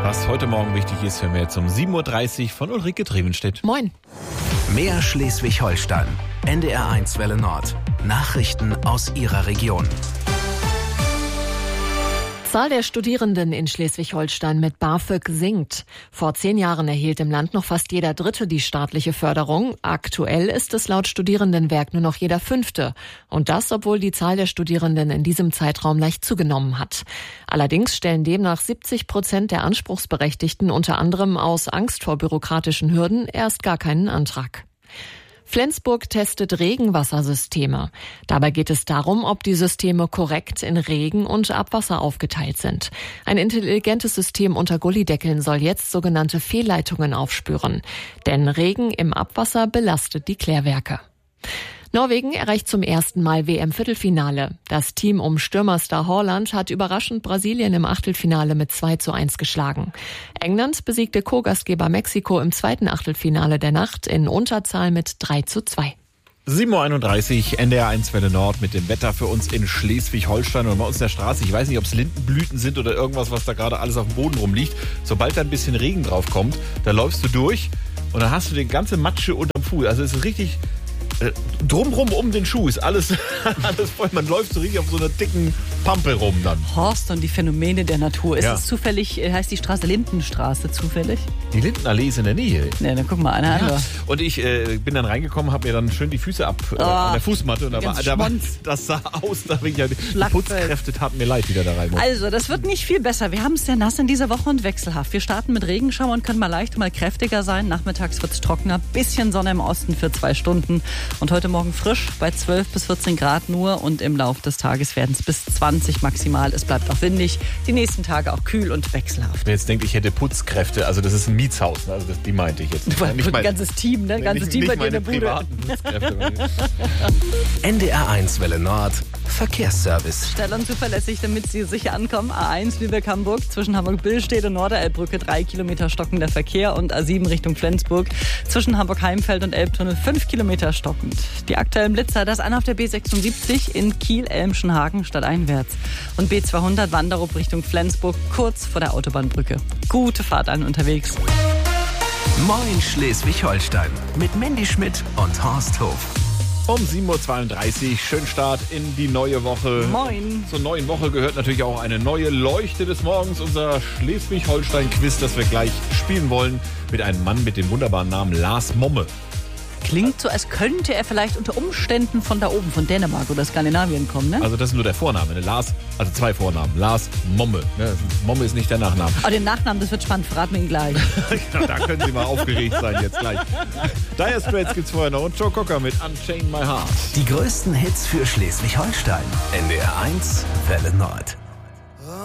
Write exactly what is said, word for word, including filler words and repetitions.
Was heute Morgen wichtig ist, hören wir jetzt um sieben Uhr dreißig von Ulrike Drevenstedt. Moin. Mehr Schleswig-Holstein. N D R eins Welle Nord. Nachrichten aus Ihrer Region. Zahl der Studierenden in Schleswig-Holstein mit BAföG sinkt. Vor zehn Jahren erhielt im Land noch fast jeder Dritte die staatliche Förderung. Aktuell ist es laut Studierendenwerk nur noch jeder Fünfte. Und das, obwohl die Zahl der Studierenden in diesem Zeitraum leicht zugenommen hat. Allerdings stellen demnach siebzig Prozent der Anspruchsberechtigten unter anderem aus Angst vor bürokratischen Hürden erst gar keinen Antrag. Flensburg testet Regenwassersysteme. Dabei geht es darum, ob die Systeme korrekt in Regen- und Abwasser aufgeteilt sind. Ein intelligentes System unter Gullydeckeln soll jetzt sogenannte Fehlleitungen aufspüren. Denn Regen im Abwasser belastet die Klärwerke. Norwegen erreicht zum ersten Mal W M-Viertelfinale. Das Team um Stürmerstar Haaland hat überraschend Brasilien im Achtelfinale mit zwei zu eins geschlagen. England besiegte Co-Gastgeber Mexiko im zweiten Achtelfinale der Nacht in Unterzahl mit drei zu zwei. sieben Uhr einunddreißig, N D R eins Welle Nord mit dem Wetter für uns in Schleswig-Holstein und bei uns der Straße. Ich weiß nicht, ob es Lindenblüten sind oder irgendwas, was da gerade alles auf dem Boden rumliegt. Sobald da ein bisschen Regen drauf kommt, da läufst du durch und dann hast du die ganze Matsche unterm Fuß. Also es ist richtig... Drumrum um den Schuh ist alles, alles voll. Man läuft so richtig auf so einer dicken Pampe rum dann. Horst und die Phänomene der Natur. Ist Ja. es zufällig, heißt die Straße Lindenstraße zufällig? Die Lindenallee ist in der Nähe. Ne, dann guck mal, eine andere. Ja. Und ich äh, bin dann reingekommen, habe mir dann schön die Füße ab äh, an der Fußmatte. Und da war, ganz da war, schmonz. das sah aus, da bin ich ja, die Schlagfeld. Putzkräfte taten mir leid, wieder da rein muss. Also, das wird nicht viel besser. Wir haben es sehr nass in dieser Woche und wechselhaft. Wir starten mit Regenschauer und können mal leicht, mal kräftiger sein. Nachmittags wird es trockener. Bisschen Sonne im Osten für zwei Stunden. Und heute Morgen frisch bei zwölf bis vierzehn Grad nur. Und im Laufe des Tages werden es bis zwanzig maximal. Es bleibt auch windig. Die nächsten Tage auch kühl und wechselhaft. Wer jetzt denkt, ich hätte Putzkräfte, also das ist ein Mietshaus, ne? Also das, die meinte ich jetzt. Ein mein- ganzes Team, ne? Ein ganzes nicht, Team nicht bei dir in der meine Bude. privaten Putzkräfte. N D R eins Welle Nord. Verkehrsservice. Schnell und zuverlässig, damit Sie sicher ankommen. A eins Lübeck-Hamburg zwischen Hamburg-Billstedt und Norderelbbrücke drei Kilometer stockender Verkehr und A sieben Richtung Flensburg zwischen Hamburg-Heimfeld und Elbtunnel fünf Kilometer stockend. Die aktuellen Blitzer, das eine auf der B sechsundsiebzig in Kiel-Elmschenhagen stadteinwärts und B zweihundert Wanderup Richtung Flensburg kurz vor der Autobahnbrücke. Gute Fahrt an unterwegs. Moin Schleswig-Holstein. Mit Mandy Schmidt und Horst Hof. Um sieben Uhr zweiunddreißig, schönen Start in die neue Woche. Moin. Zur neuen Woche gehört natürlich auch eine neue Leuchte des Morgens, unser Schleswig-Holstein-Quiz, das wir gleich spielen wollen, mit einem Mann mit dem wunderbaren Namen Lars Momme. Klingt so, als könnte er vielleicht unter Umständen von da oben, von Dänemark oder Skandinavien kommen, ne? Also das ist nur der Vorname, ne? Lars, also zwei Vornamen. Lars Momme. Ne? Momme ist nicht der Nachname. Aber den Nachnamen, das wird spannend, verraten wir ihn gleich. Ja, da können Sie mal aufgeregt sein jetzt gleich. Dire Straits gibt's vorher noch und Joe Cocker mit Unchain My Heart. Die größten Hits für Schleswig-Holstein. N D R eins Welle Nord.